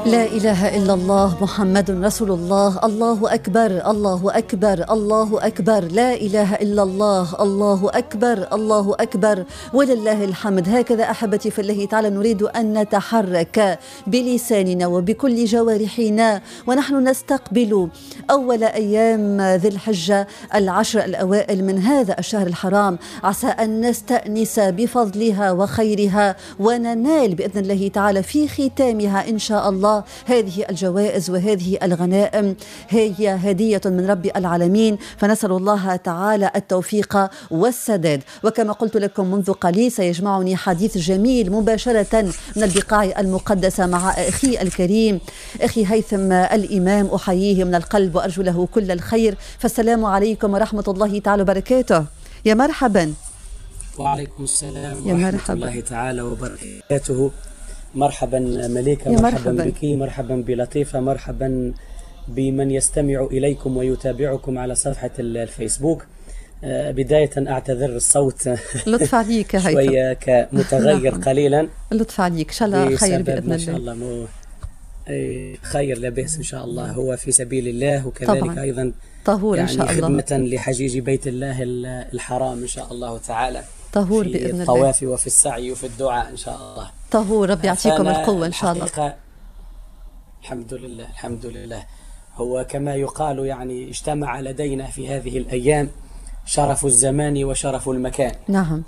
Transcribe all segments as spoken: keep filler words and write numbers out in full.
لا إله إلا الله محمد رسول الله. الله أكبر الله أكبر الله أكبر. لا إله إلا الله. الله أكبر الله أكبر ولله الحمد. هكذا أحبتي في الله تعالى نريد أن نتحرك بلساننا وبكل جوارحنا ونحن نستقبل أول أيام ذي الحجة العشر الأوائل من هذا الشهر الحرام، عسى أن نستأنس بفضلها وخيرها وننال بإذن الله تعالى في ختامها إن شاء الله هذه الجوائز وهذه الغنائم. هي هدية من رب العالمين، فنسأل الله تعالى التوفيق والسداد. وكما قلت لكم منذ قليل سيجمعني حديث جميل مباشرة من البقاع المقدسة مع أخي الكريم أخي هيثم الإمام، أحييه من القلب وأرجو له كل الخير. فالسلام عليكم ورحمة الله تعالى وبركاته. يا مرحبا. وعليكم السلام يا ورحمة مرحبا. الله تعالى وبركاته. مرحبا مليكة، يا مرحبا, مرحبا بك، مرحبا بلطيفة، مرحبا بمن يستمع إليكم ويتابعكم على صفحة الفيسبوك. بداية أعتذر الصوت لطف عليك هيثم شوية كمتغير قليلا. لطف عليك، إن شاء الله خير بإذن ما شاء الله. الله مو خير لا بأس إن شاء الله، هو في سبيل الله وكذلك طبعا. أيضا طهور يعني إن شاء الله، خدمة لحجيج بيت الله الحرام إن شاء الله تعالى، طهور في بإذن الله، الطواف وفي السعي وفي الدعاء إن شاء الله. طهور. ربي يعطيكم القوة إن شاء الله. الحمد لله الحمد لله. هو كما يقال يعني اجتمع لدينا في هذه الأيام شرف الزمان وشرف المكان. نعم.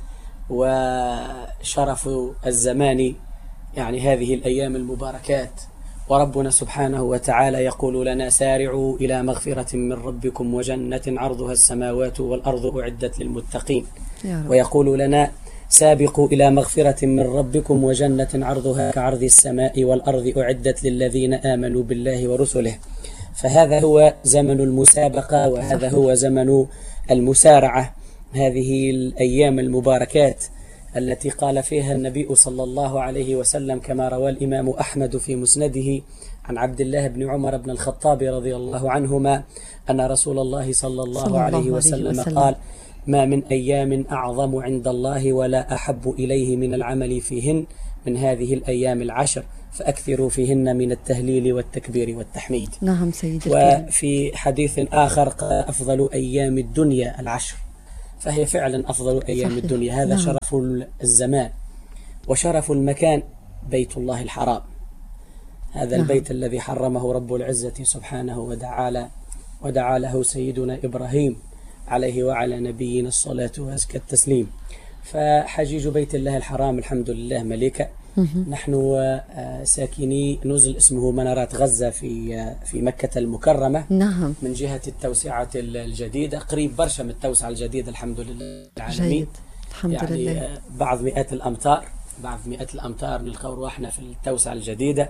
وشرف الزمان يعني هذه الأيام المباركات، وربنا سبحانه وتعالى يقول لنا: سارعوا إلى مغفرة من ربكم وجنة عرضها السماوات والأرض أعدت للمتقين. يا رب. ويقول لنا: سابقوا إلى مغفرة من ربكم وجنة عرضها كعرض السماء والأرض أعدت للذين آمنوا بالله ورسله. فهذا هو زمن المسابقة، وهذا هو زمن المسارعة، هذه الأيام المباركات التي قال فيها النبي صلى الله عليه وسلم كما روى الإمام أحمد في مسنده عن عبد الله بن عمر بن الخطاب رضي الله عنهما أن رسول الله صلى الله, صلى الله عليه وسلم, وسلم قال: ما من أيام أعظم عند الله ولا أحب إليه من العمل فيهن من هذه الأيام العشر، فأكثروا فيهن من التهليل والتكبير والتحميد. نعم سيدي الكريم. وفي حديث آخر قال: أفضل أيام الدنيا العشر، فهي فعلا أفضل أيام صحيح. الدنيا. هذا نعم. شرف الزمان وشرف المكان بيت الله الحرام، هذا نعم. البيت الذي حرمه رب العزة سبحانه وتعالى ودعا له سيدنا إبراهيم عليه وعلى نبينا الصلاة وأزكى التسليم. فحجيج بيت الله الحرام الحمد لله مليكة. نحن ساكني نزل اسمه منارات غزة في في مكة المكرمة. نعم. من جهة التوسعة الجديدة، قريب برشا من التوسعة الجديدة الحمد لله العالمين. جيد. الحمد يعني لله. بعض مئات الأمتار بعض مئات الأمتار نلقاو روحنا في التوسعة الجديدة.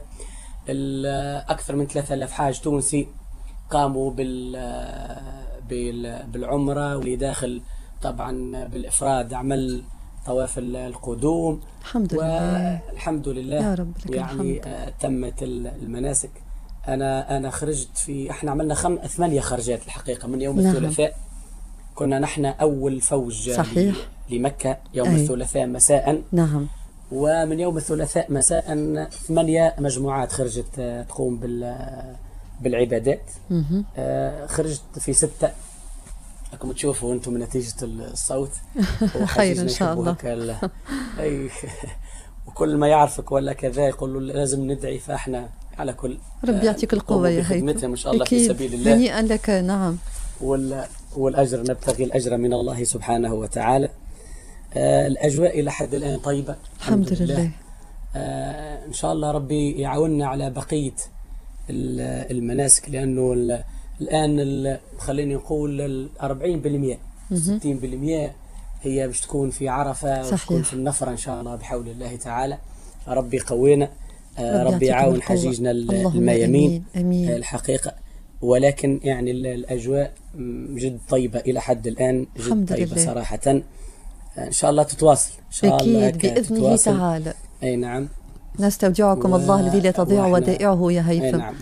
أكثر من ثلاثة آلاف حاج تونسي قاموا بال بالعمرة، واللي داخل طبعا بالإفراد عمل طواف القدوم. الحمد لله والحمد لله يا رب لك يعني الحمد. تمت المناسك. أنا أنا خرجت في إحنا عملنا خم ثمانية خرجات الحقيقة من يوم نعم. الثلاثاء كنا نحن أول فوج صحيح. لمكة يوم أي. الثلاثاء مساء. نعم. ومن يوم الثلاثاء مساء ثمانية مجموعات خرجت تقوم بال بالعبادات. آه خرجت في ستة، لكم تشوفوا أنتم نتيجة الصوت. خير إن شاء الله. أي وكل ما يعرفك ولا كذا يقول له لازم ندعي، فإحنا على كل ربي يعطيك القوة يا هيثم إن شاء الله في سبيل الله. هنيئا لك. نعم. والأجر نبتغي الأجر من الله سبحانه وتعالى. آه الأجواء إلى حد الآن طيبة الحمد, الحمد لله. آه إن شاء الله ربي يعاوننا على بقية المناسك، لأنه الآن خليني نقول أربعين بالمئة ستين بالمئة هي باش تكون في عرفة وتكون في النفر إن شاء الله بحول الله تعالى. ربي قوينا، آه ربي يعاون حجيجنا الميامين الحقيقة. ولكن يعني الأجواء جد طيبة إلى حد الآن، جد طيبة لله. صراحة إن شاء الله تتواصل إن شاء الله بإذنه تعالى. أي نعم. نستودعكم و... الله الذي لا تضيع ودائعه يا هيثم. نعم.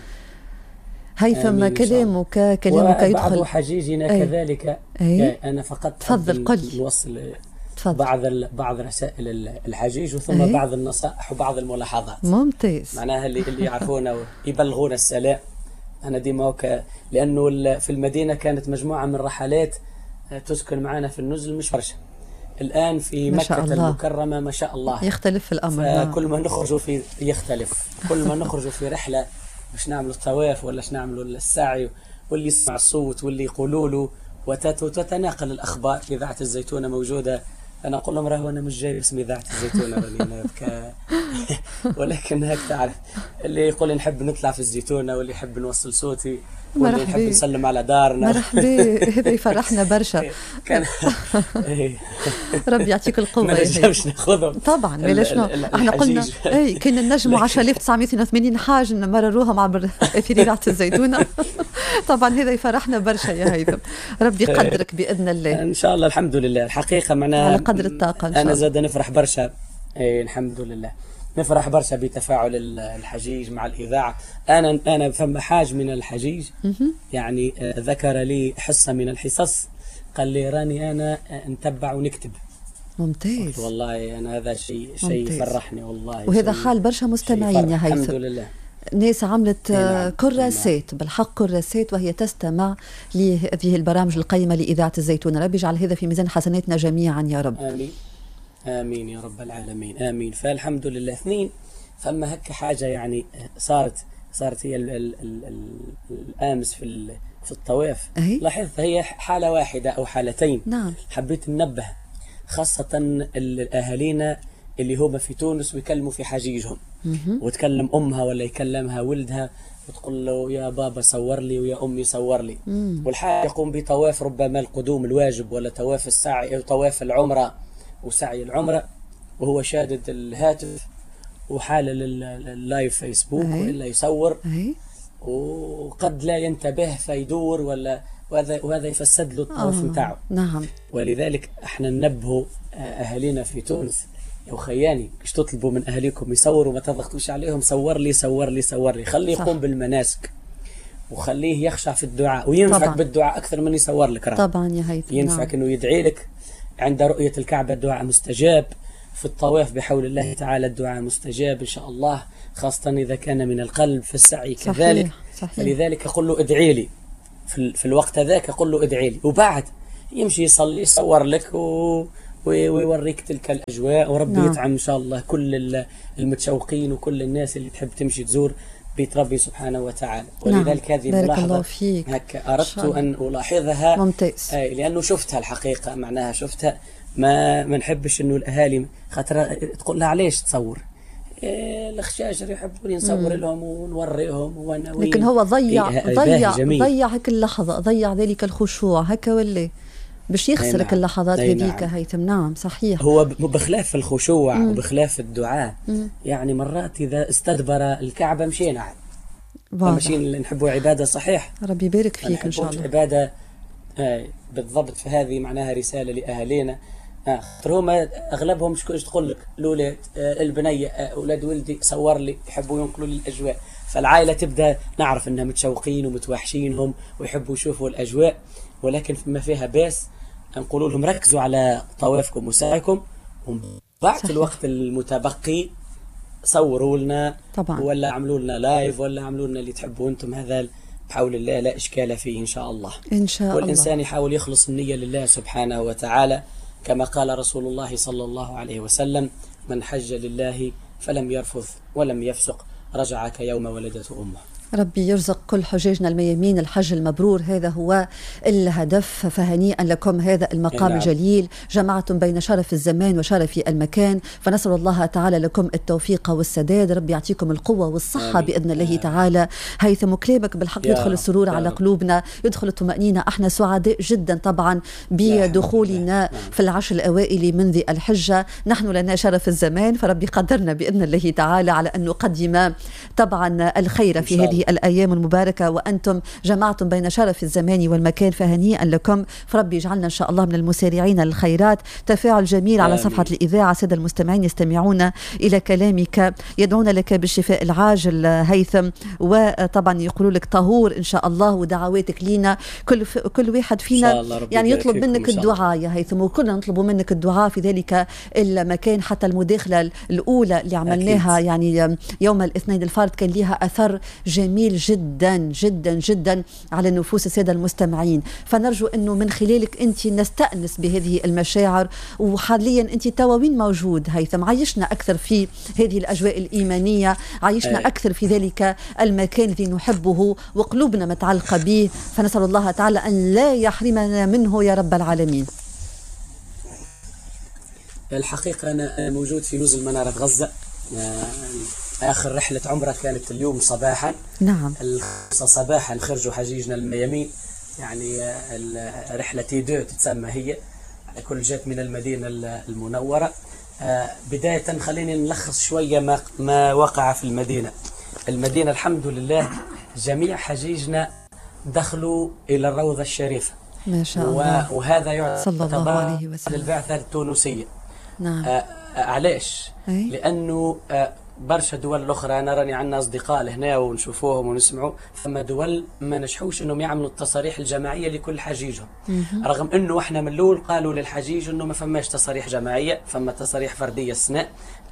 هيثم كلامك كلامك يدخل بعض حجيجنا أي. كذلك. أي. أنا فقط تفضل قل نوصل بعض بعض رسائل الحجيج وثم أيه؟ بعض النصائح وبعض الملاحظات. ممتاز. معناها اللي اللي يعرفونا ويبلغونا السلام. أنا ديما وك لأنه في المدينة كانت مجموعة من الرحلات تسكن معنا في النزل مش برشا. الآن في مكة المكرمة ما شاء الله يختلف الأمر. كل ما نخرج في يختلف كل ما نخرج في رحلة باش نعملوا الطواف ولا باش نعملوا السعي واللي يسمع الصوت واللي يقولوا له وتتناقل الأخبار. إذاعة الزيتونة موجودة. أنا أقول لهم راهو أنا مش جاي باسم إذاعة الزيتونة راني ك... ولكن هيك تعرف اللي يقول نحب نطلع في الزيتونة واللي يحب نوصل صوتي واللي يحب نسلم على دارنا. مرحبا. هذا يفرحنا برشا. كان ربي يعطيك القوة. ما نجمش ناخذهم طبعا ليش نو احنا قلنا اي كنا نجموا عشرة آلاف وتسعمائة واثنين وثمانين حاج نمرروهم عبر اثير إذاعة الزيتونة. طبعا هذا يفرحنا برشا يا هيثم. ربي يقدرك بإذن الله. ان شاء الله. الحمد لله. الحقيقة معناها على قدر الطاقة إن شاء انا زاد نفرح برشا. اي الحمد لله نفرح برشا بتفاعل الحجيج مع الإذاعة. أنا أنا فما حاج من الحجيج يعني ذكر لي حصة من الحصص قال لي راني أنا نتبع ونكتب. ممتاز. والله أنا هذا شيء شيء يفرحني والله. وهذا حال برشا مستمعين يا هيثم. الحمد لله. ناس عملت نعم. كراسات بالحق كراسات وهي تستمع لهذه البرامج القيمة لإذاعة الزيتونة. ربي يجعل هذا في ميزان حسناتنا جميعا يا رب. آمين آمين يا رب العالمين. آمين. فالحمد لله. اثنين فما هك حاجة يعني صارت صارت هي ال ال ال ال الآمس في في الطواف. لاحظت هي حالة واحدة أو حالتين. نعم. حبيت ننبه خاصة الأهالينا اللي هم في تونس ويكلموا في حجيجهم وتكلم أمها ولا يكلمها ولدها وتقول له يا بابا صور لي ويا أمي صور لي. والحال يقوم بطواف ربما القدوم الواجب ولا طواف السعي أو طواف العمرة وسعي العمرة وهو شادد الهاتف وحالة اللايف فيسبوك وإلا يصور أي. وقد لا ينتبه فيدور ولا وهذا وهذا يفسد له الطواف نتاعه. نعم. ولذلك احنا ننبهوا أهالينا في تونس يا خياني ايش تطلبوا من أهاليكم يصوروا ما تضغطوش عليهم صور لي صور لي صور لي. خليه يقوم بالمناسك وخليه يخشع في الدعاء وينفعك طبعا. بالدعاء أكثر من يصور لك. رأى. طبعا يا هيثم. ينفعك نعم. إنه يدعي لك عند رؤية الكعبة الدعاء مستجاب. في الطواف بحول الله تعالى الدعاء مستجاب إن شاء الله خاصة إذا كان من القلب. في السعي كذلك. صحيح. صحيح. فلذلك أقول له ادعي لي في, في الوقت ذاك أقول له ادعي لي وبعد يمشي يصلي يصور لك و... ويوريك تلك الأجواء وربي نعم. يطعم إن شاء الله كل المتشوقين وكل الناس اللي تحب تمشي تزور بيت ربي سبحانه وتعالى. ولذلك نعم. هذه الملاحظة هك أردت أن ألاحظها. ممتاز. آه لأنه شفتها الحقيقة معناها شفتها ما ما نحبش إنه الأهالي خاطر تقول لها علاش تصور إيه الخشاشر يحبون نصور لهم ونوريهم ونوين. لكن هو ضيع إيه ضيع ضيع هيك اللحظة ضيع ذلك الخشوع هكا ولا باش يخسرك نعم. اللحظات هذيك نعم. هيثم. نعم صحيح. هو بخلاف الخشوع مم. وبخلاف الدعاء مم. يعني مرات إذا استدبر الكعبة مشينا عاد ماشيين اللي نحبوا عبادة صحيح. ربي يبارك فيك إن شاء الله. عبادة آه بالضبط. فهذه معناها رسالة لأهالينا. آه هما أغلبهم شكوش تقول لك الأولاد آه البنية آه أولاد ولدي صور لي يحبوا ينقلوا لي الأجواء. فالعائلة تبدأ نعرف أنها متشوقين ومتوحشينهم ويحبوا يشوفوا الأجواء. ولكن ما فيها باس نقول لهم ركزوا على طوافكم وسعيكم وبعد الوقت المتبقي صوروا لنا طبعا. ولا عملوا لنا لايف ولا عملوا لنا اللي تحبوا انتم. هذا بحول الله لا إشكال فيه إن شاء الله. إن شاء الله. والإنسان يحاول يخلص النية لله سبحانه وتعالى كما قال رسول الله صلى الله عليه وسلم من حج لله فلم يرفث ولم يفسق رجع كيوم ولدته أمه. ربي يرزق كل حجاجنا الميامين الحج المبرور. هذا هو الهدف. فهنيئا لكم هذا المقام نعم. الجليل. جمعتم بين شرف الزمان وشرف المكان. فنسأل الله تعالى لكم التوفيق والسداد. ربي يعطيكم القوة والصحة آمين. بإذن الله آمين. تعالى. هيثم كلامك بالحق يدخل السرور على قلوبنا يدخل الطمأنينة. احنا سعداء جدا طبعا بدخولنا في العشر الأوائل من ذي الحجة. نحن لنا شرف الزمان فربي قدرنا بإذن الله تعالى على أن نقدم طبعا الخير في هذه الأيام المباركة، وأنتم جمعتم بين شرف الزمان والمكان، فهنيئا لكم. فربي يجعلنا إن شاء الله من المسارعين للخيرات. تفاعل جميل على صفحة الإذاعة. سادة المستمعين يستمعون إلى كلامك، يدعون لك بالشفاء العاجل هيثم، وطبعا يقولوا لك طهور إن شاء الله، ودعواتك لينا. كل ف... كل واحد فينا يعني يطلب منك الدعاء يا هيثم، وكلنا نطلب منك الدعاء في ذلك المكان. حتى المداخلة الأولى اللي عملناها أكيد. يعني يوم الاثنين الفارط كان لها أثر جميل جدا جدا جدا على نفوس السادة المستمعين. فنرجو أنه من خلالك أنت نستأنس بهذه المشاعر. وحاليا أنت توا وين موجود هيثم؟ عايشنا أكثر في هذه الأجواء الإيمانية، عايشنا أي. أكثر في ذلك المكان الذي نحبه وقلوبنا متعلقة به، فنسأل الله تعالى أن لا يحرمنا منه يا رب العالمين. الحقيقة أنا موجود في نزل منارة غزة. آخر رحلة عمرة كانت اليوم صباحا. نعم. الخمسة صباحا خرجوا حجيجنا الميامين، يعني رحلة تي دو تتسمى هي، كل جات من المدينة المنورة. بداية خليني نلخص شوية ما, ما وقع في المدينة. المدينة الحمد لله جميع حجيجنا دخلوا إلى الروضة الشريفة ما شاء الله، وهذا يعتبر للبعثة التونسية. نعم. آه علاش؟ أي؟ لأنه آه برشا دول الأخرى، أنا راني عندنا أصدقاء لهنا ونشوفوهم ونسمعوا، ثم دول ما نجحوش أنهم يعملوا التصاريح الجماعية لكل حجيجهم، رغم أنه إحنا من الأول قالوا للحجيج أنه ما فماش تصاريح جماعية، فما تصاريح فردية السنة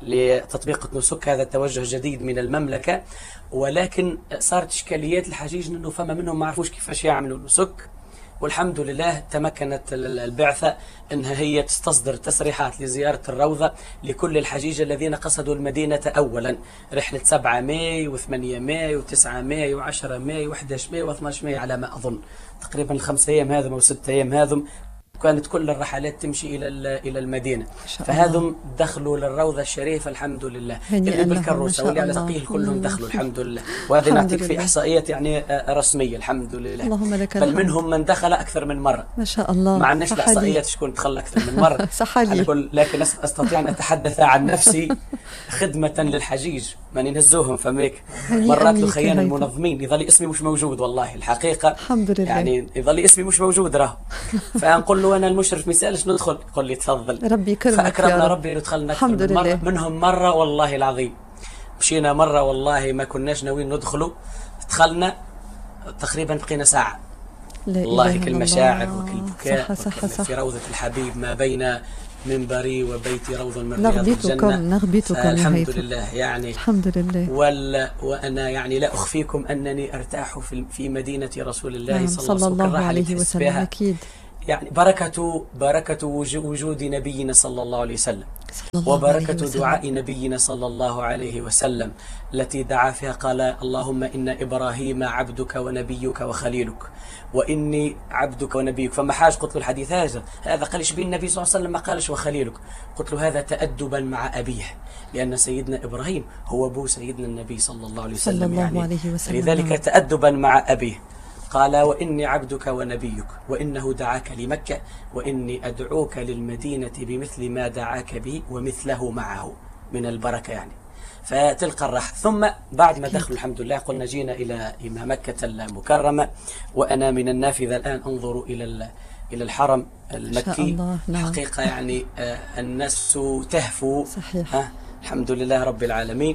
لتطبيق النسك. هذا توجه جديد من المملكة، ولكن صارت إشكاليات الحجيج أنه فما منهم ما عرفوش كيفاش يعملوا النسك. والحمد لله تمكنت البعثة أنها هي تستصدر تصريحات لزيارة الروضة لكل الحجيج الذين قصدوا المدينة أولا، رحلة سبعة ماي وثمانية ماي وتسعة ماي وعشرة ماي وإحدى عشر ماي واثناشر ماي على ما أظن، تقريبا الخمس أيام هذم أو ست أيام هذم كانت كل الرحلات تمشي إلى إلى المدينة. فهذم دخلوا للروضة الشريفة الحمد لله، اللي بالكروسة واللي على ثقيل كلهم دخلوا الحمد لله. وهذه نعطيك في إحصائيات يعني رسمية الحمد لله. اللهم لك بل منهم من دخل أكثر من مرة ما شاء الله. ما عندناش إحصائيات شكون دخل أكثر من مرة صحالي. لكن أستطيع أن أتحدث عن نفسي خدمة للحجيج ما ننهزوهم فميك مرات له خيانة المنظمين يظل اسمي مش موجود والله الحقيقة الحمد لله، يعني يظل اسمي مش موجود راه. فنقول له أنا المشرف مسألش ندخل، يقول لي تفضل ربي يكرمك فأكرمنا ربي ندخلنا الحمد لله. مرة منهم مرة والله العظيم مشينا مرة والله ما كناش ناويين ندخلوا، دخلنا تقريبا بقينا ساعة والله كل مشاعر وكل بكاء في روضة الحبيب ما بين منبري وبيتي روضة من رياض الجنة. نغبطكم الحمد لله يعني الحمد لله. ولا وأنا يعني لا أخفيكم أنني أرتاح في في مدينة رسول الله نعم. صلى, صلى الله الله عليه وسلم. أكيد يعني بركة بركة وجود نبينا صلى الله عليه وسلم وبركة دعاء نبينا صلى الله عليه وسلم التي دعا فيها قال اللهم إن إبراهيم عبدك ونبيك وخليلك وإني عبدك ونبيك. فما حاج قلت له الحديث هذا هذا قالش بين النبي صلى الله عليه وسلم ما قالش وخليلك، قلت له هذا تأدبا مع أبيه لأن سيدنا إبراهيم هو أبو سيدنا النبي صلى الله عليه وسلم, صلى الله يعني عليه وسلم. لذلك تأدبا مع أبيه قال وإني عبدك ونبيك وإنه دعاك لمكة وإني أدعوك للمدينة بمثل ما دعاك به ومثله معه من البركة يعني. فتلقى الراحة. ثم بعد ما دخلوا الحمد لله قلنا جينا إلى إلى مكة المكرمة، وأنا من النافذة الآن أنظر إلى إلى الحرم المكي. نعم. حقيقة يعني آه الناس تهفو. صحيح. آه الحمد لله رب العالمين.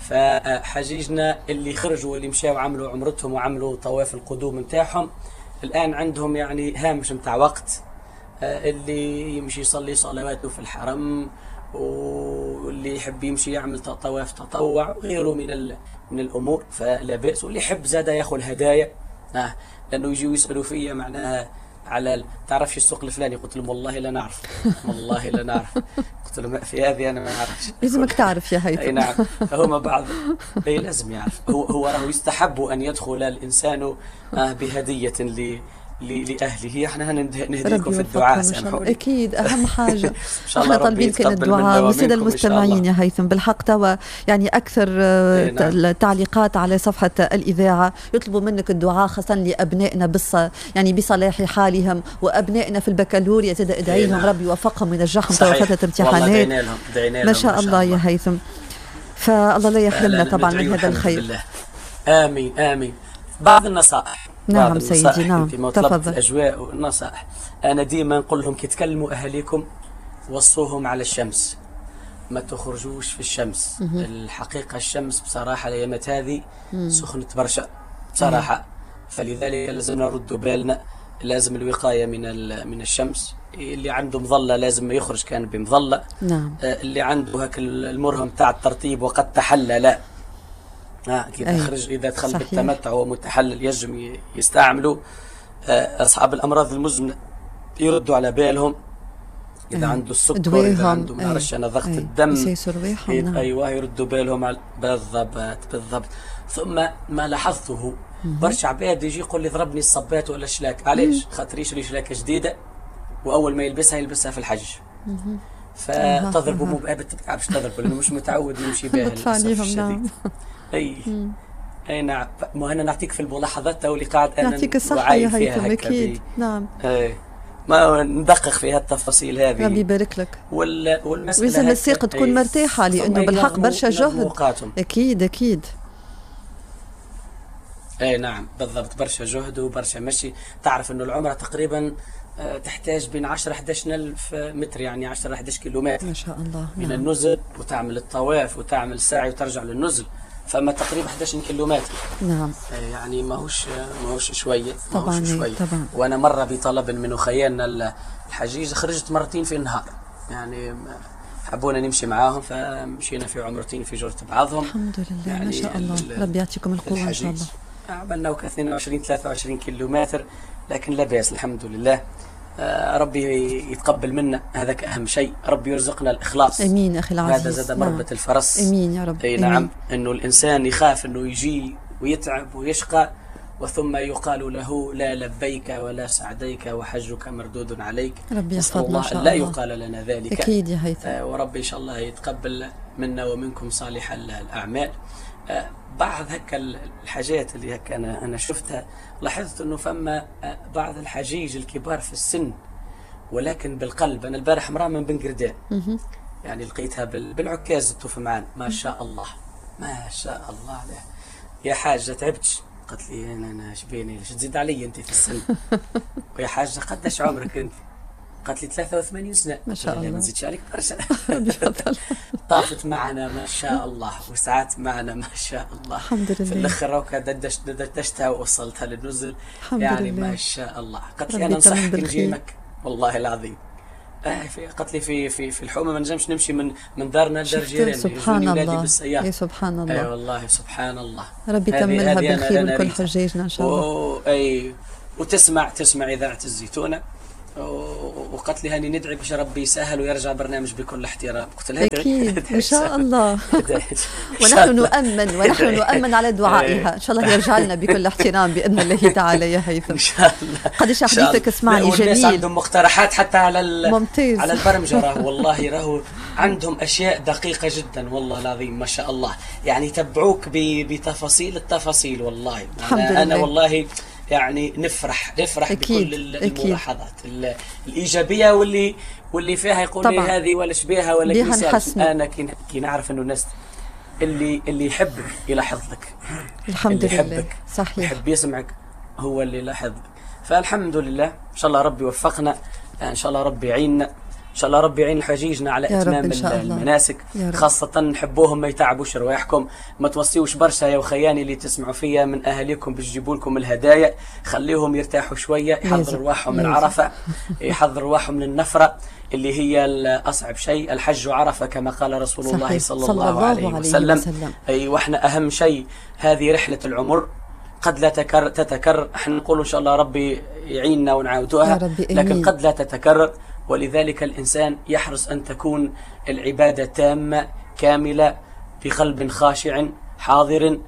فحجيجنا اللي خرجوا واللي مشاو وعملوا عمرتهم وعملوا طواف القدوم نتاعهم الآن عندهم يعني هامش متاع وقت، آه اللي يمشي يصلي صلواته في الحرم واللي يحب يمشي يعمل طواف تطوع وغيره من من الأمور فلا بأس، واللي يحب زاد ياخذ هدايا آه لأنه يجوا يسألوا فيا معناها على تعرفش السوق الفلاني، قلت لهم والله لا نعرف والله لا نعرف، قلت لهم في هذه أنا ما نعرفش. لازمك تعرف يا هيثم. أي نعم فهم بعض أي لازم يعرف. هو هو راه يستحب أن يدخل الإنسان آه بهدية ل لأهله. احنا نهديكم في الدعاء سامحوني. أكيد أهم حاجة احنا طالبين كان الدعاء. والسادة المستمعين يا هيثم بالحق توا يعني أكثر التعليقات على صفحة الإذاعة يطلبوا منك الدعاء خاصة لأبنائنا بص يعني بصلاح حالهم وأبنائنا في البكالوريا زاد ادعي لهم ربي يوفقهم وينجحهم توا فترة امتحانات ما شاء الله يا هيثم. فالله لا يحرمنا طبعا من هذا الخير. آمين آمين. بعض النصائح. نعم بعض سيدي. النصائح نعم انت ما طلبت تفضل. الأجواء والنصائح. أنا ديما نقول لهم كي تكلموا أهاليكم وصوهم على الشمس، ما تخرجوش في الشمس. م-م. الحقيقة الشمس بصراحة الأيامات هذه سخنت برشا بصراحة. م-م. فلذلك لازم نردوا بالنا، لازم الوقاية من من الشمس. اللي عنده مظلة لازم يخرج كان بمظلة. نعم. اللي عنده هاك المرهم تاع الترطيب وقد تحلل لا آه كذا خرج. إذا دخل صحيح. بالتمتع ومتحلل يجم يستعملوا. آه أصحاب الأمراض المزمنة يردوا على بالهم. إذا أيه. عنده السكر، إذا عنده معرفش أنا ضغط أيه. الدم، إيه. نعم. أيوة يردوا بالهم على بالضبط بالضبط. ثم ما لاحظته برشا عباد يجي يقول لي ضربني الصبات ولا الشلاك. علاش؟ خاطر يشري شلاكة جديدة وأول ما يلبسها يلبسها في الحج. فتضربه مو بقى باش تضربه لأنه مش متعود يمشي بها للأسف الشديد. أي أي نعم. ما أنا نعطيك في الملاحظات واللي قاعد أنا نعطيك الصحة يا هيثم أكيد. نعم. أي ما ندقق في هالتفاصيل هذه. ربي يبارك لك. وال والمسألة لازم الساق تكون مرتاحة لأنه بالحق برشا جهد. أكيد أكيد. اي نعم بالضبط، برشا جهد وبرشا مشي. تعرف انه العمره تقريبا تحتاج بين عشرة إحدى عشر ألف متر، يعني عشرة إحدى عشر كيلومتر ما شاء الله. من نعم. النزل وتعمل الطواف وتعمل السعي وترجع للنزل، فما تقريبا إحدى عشر كيلومتر. نعم. يعني ماهوش ماهوش شويه طبعا شويه. طبعا. وانا مره بطلب من اخياننا الحجيج خرجت مرتين في النهار، يعني حبونا نمشي معاهم فمشينا في عمرتين في جرة بعضهم. الحمد لله. يعني ما شاء الله. ربي يعطيكم القوة إن شاء الله. عملنا اثنين وعشرين ثلاثة وعشرين كيلومتر لكن لا بأس الحمد لله. آه ربي يتقبل منا، هذاك أهم شيء. ربي يرزقنا الإخلاص. أمين أخي العزيز. هذا زاد مربة الفرس. أمين يا رب. أي نعم. إنه الإنسان يخاف إنه يجي ويتعب ويشقى وثم يقال له لا لبيك ولا سعديك وحجك مردود عليك. ربي يحفظنا إن شاء الله. لا يقال لنا ذلك. أكيد يا هيثم. آه وربي إن شاء الله يتقبل منا ومنكم صالح الأعمال. آه بعض هكا الحاجات اللي هكا أنا أنا شفتها، لاحظت إنه فما بعض الحجيج الكبار في السن ولكن بالقلب. أنا البارح مرة من بن قردان يعني لقيتها بالعكاز تطوف معنا، ما شاء الله ما شاء الله عليه. يا حاجة تعبتش؟ قالت لي أنا أنا شبيني ليش تزيد علي أنت في السن؟ ويا حاجة قداش عمرك أنت؟ قالت لي ثلاثة وثمانين سنة. ما شاء الله. ما نزيدش عليك برشا. طافت معنا ما شاء الله وساعات معنا ما شاء الله. الحمد لله. في الاخر روكا دشتها ووصلتها للنزل يعني لله. ما شاء الله. قالت لي انا ننصحك نجي مكة والله العظيم. آه في قالت لي في في في الحومه ما نجمش نمشي من من دارنا لدار جيراني. سبحان الله. يا سبحان الله. اي أيوة والله سبحان الله. ربي يتملها بالخير لكل حجاجنا ان شاء الله. اي وتسمع تسمع اذاعه الزيتونه وقالت لي هاني ندعي باش ربي يسهل ويرجع برنامج بكل احترام. قلت لها اكيد ان شاء الله. ونحن نؤمن ونحن نؤمن على دعائها ان شاء الله يرجع لنا بكل احترام باذن الله تعالى. يا هيثم ان شاء الله. قديش حديثك اسمعني جميل. والناس عندهم مقترحات حتى على ممتاز. على البرمجه راهو والله راهو عندهم اشياء دقيقه جدا والله العظيم ما شاء الله. يعني يتبعوك بتفاصيل التفاصيل والله. الحمد أنا, لله. انا والله يعني نفرح نفرح أكيد. بكل الملاحظات الإيجابية واللي واللي فيها يقول لي هذه ولا شبيها ولا كيف. أنا كي نعرف إنه الناس اللي اللي يحبك يلاحظ لك. الحمد اللي لله. يحبك صحيح. يحب يسمعك هو اللي يلاحظك. فالحمد لله إن شاء الله ربي يوفقنا، إن شاء الله ربي يعيننا، إن شاء الله ربي يعين حجيجنا على إتمام المناسك. خاصة نحبوهم ما يتعبوش رواحكم، ما توصيوش برشا يا وخياني اللي تسمعوا فيا من أهاليكم باش يجيبوا لكم الهدايا، خليهم يرتاحوا شوية، يحضروا رواحهم من عرفة، يحضروا رواحهم من النفرة اللي هي أصعب شيء. الحج عرفة كما قال رسول الله صلى, صلى الله, الله عليه, عليه وسلم, وسلم. أي وإحنا أهم شيء هذه رحلة العمر قد لا تكرر تتكرر. احنا نقول إن شاء الله ربي يعيننا ونعاودوها، لكن قد لا تتكرر. ولذلك الإنسان يحرص أن تكون العبادة تامة كاملة بقلب خاشع حاضر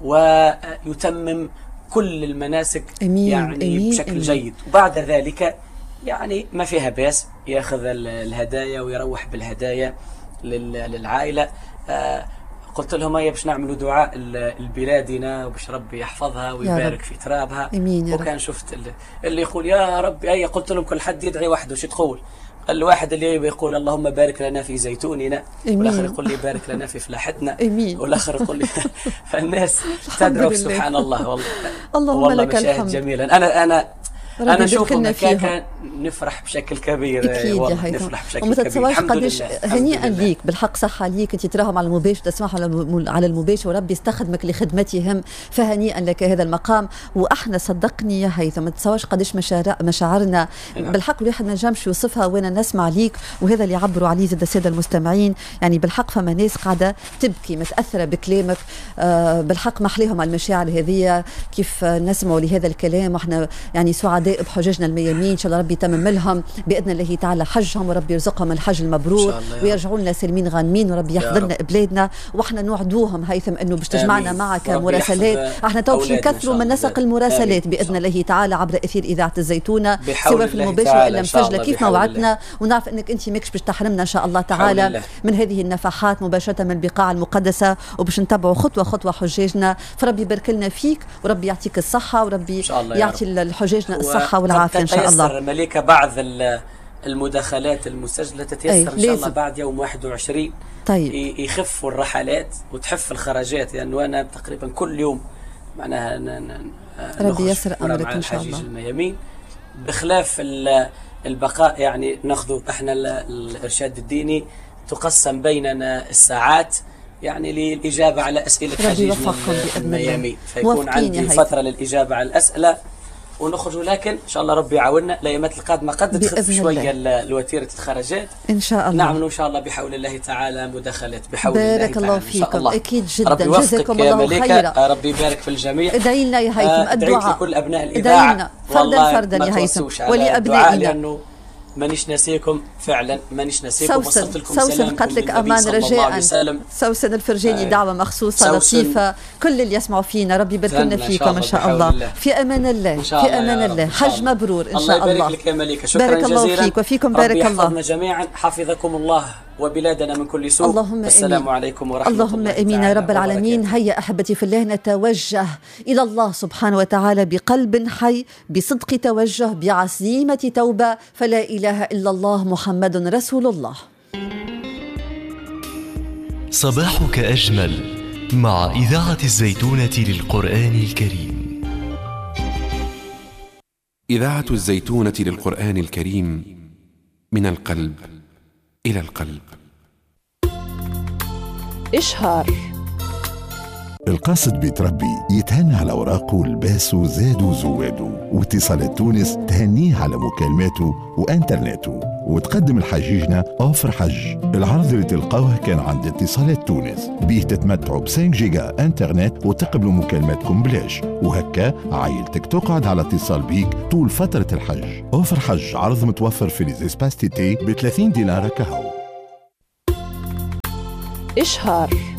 ويتمم كل المناسك أمين يعني أمين بشكل أمين. جيد. وبعد ذلك يعني ما فيها بأس يأخذ الهدايا ويروح بالهدايا للعائلة. آه قلت لهم هيا باش نعملوا دعاء لبلادنا وباش ربي يحفظها ويبارك في ترابها. وكان شفت اللي, اللي يقول يا ربي. أي قلت لهم كل حد يدعي وحده. شو تقول؟ الواحد اللي يقول اللهم بارك لنا في زيتوننا، والآخر يقول لي بارك لنا في فلاحتنا، والآخر يقول لي فالناس تدرك سبحان الله. والله اللهم والله لك مشاهد الحمد. جميلا. أنا أنا أنا أشوف فيها. نفرح بشكل كبير. أكيد يا هيثم. نفرح بشكل وما كبير. الحمد قديش لله. هنيئا ليك بالحق، صحة ليك، أنت تراهم على المباشر، تسمعهم على المباشر، وربي يستخدمك لخدمتهم، فهنيئا لك هذا المقام. وإحنا صدقني يا هيثم ما تتصورش قديش مشاعرنا بالحق الواحد ما نجمش يوصفها وانا نسمع ليك، وهذا اللي يعبروا عليه زاد السادة المستمعين. يعني بالحق فما ناس قاعدة تبكي متأثرة بكلامك، آه بالحق محليهم على المشاعر هذه كيف نسمعوا لهذا الكلام. واحنا يعني سعداء بحججنا الميامين، ان شاء الله ربي يتمم لهم باذن الله تعالى حجهم، وربي يرزقهم الحج المبرور ويرجعوا لنا سالمين غانمين، وربي يحضر لنا بلادنا. واحنا نوعدوهم هيثم انه باش تجمعنا معك مراسلات، احنا تو باش نكثروا من نسق المراسلات باذن الله تعالى عبر اثير اذاعه الزيتونه، سواء في المباشر والا مسجله كيف ما وعدتنا. ونعرف انك انت ماكش باش تحرمنا ان شاء الله تعالى من هذه النفحات مباشره من البقاع المقدسه، وباش نتبعوا خطوه خطوه حجاجنا. فربي يبارك لنا فيك، وربي يعطيك الصحه، وربي يعطي الحجاجنا الصحه والعافيه ان شاء الله. مليكة بعض المداخلات المسجلة تتيسر إن شاء الله بعد يوم واحد وعشرين. طيب. يخفوا الرحلات وتحف الخراجات، لأنه يعني أنا تقريبا كل يوم معناها ربي يسر أمرك إن شاء الله. الميامين بخلاف البقاء، يعني ناخذ احنا الإرشاد الديني تقسم بيننا الساعات يعني للإجابة على أسئلة حجيج الميامين، فيكون عندي فترة للإجابة على الأسئلة ونخرجوا. لكن ان شاء الله ربي يعاوننا الايامات القادمه قد تخف شويه الوتيره الخراجات ان شاء الله. نعمل ان شاء الله بحول الله تعالى مداخلات بحول بارك الله تعالى. الله فيكم الله. اكيد جدا. ربي يوفقك يا مليكة، ربي يبارك في الجميع. ادعي لنا يا هيثم الدعاء، ادعي لكل ابناء الاذاعه فردا فردا يا هيثم ولابنائنا، لانه مانيش ناسيكم فعلا، مانيش ناسيكم. وصلت لكم سلام. سوسن قتلك امان رجاء. سوسن الفرجاني دعوه مخصوصه لطيفه كل اللي يسمعوا فينا، ربي يبارك لنا فيكم ان شاء الله. في امان الله، في امان الله. حج مبرور ان شاء الله. الله يبارك لك يا مليكة. شكرا بارك جزيلا. الله فيك وفيكم. بارك الله. ربي يحفظنا جميعا، حفظكم الله وبلادنا من كل سوء. اللهم السلام أمين. عليكم ورحمة اللهم الله امين يا رب العالمين. هيا احبتي في الله نتوجه الى الله سبحانه وتعالى بقلب حي، بصدق توجه، بعزيمة توبة، فلا اله الا الله محمد رسول الله. صباحك اجمل مع اذاعة الزيتونة للقرآن الكريم. إذاعة الزيتونة للقرآن الكريم، من القلب إلى القلب. إشهار. القاصد بيتربي يتهنى على أوراقه ولباسه زادو وزوادو، واتصالات تونس تهنيه على مكالماته وانترنته. وتقدم الحجيجنا أوفر حج. العرض اللي تلقاوه كان عند اتصالات تونس، بيه تتمتعوا ب خمسة جيجا انترنت وتقبلوا مكالماتكم بلاش، وهكا عائلتك تقعد على اتصال بيك طول فترة الحج. أوفر حج عرض متوفر في ليزيسباس تي تي ب ثلاثين دينار كهو. إشهار.